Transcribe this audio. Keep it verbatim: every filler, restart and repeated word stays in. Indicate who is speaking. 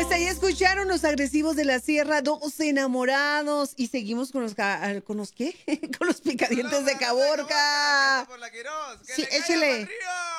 Speaker 1: Pues ahí escucharon los agresivos de la sierra, dos enamorados. Y seguimos con los, ca- con los ¿qué? Con los picadientes de Caborca.
Speaker 2: Por la Queiroz, que
Speaker 1: Sí,
Speaker 2: le caiga
Speaker 1: échele.
Speaker 2: pa'l río.